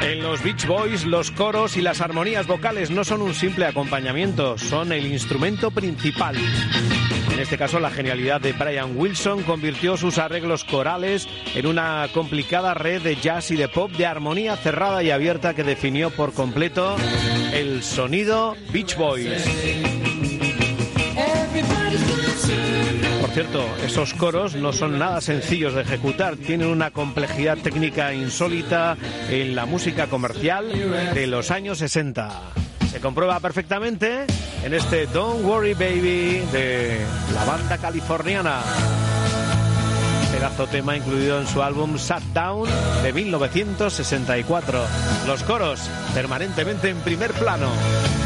En los Beach Boys, los coros y las armonías vocales no son un simple acompañamiento, son el instrumento principal. En este caso, la genialidad de Brian Wilson convirtió sus arreglos corales en una complicada red de jazz y de pop de armonía cerrada y abierta que definió por completo el sonido Beach Boys. Por cierto, esos coros no son nada sencillos de ejecutar, tienen una complejidad técnica insólita en la música comercial de los años 60. Se comprueba perfectamente en este Don't Worry Baby de la banda californiana. Pedazo tema incluido en su álbum Shut Down de 1964. Los coros permanentemente en primer plano.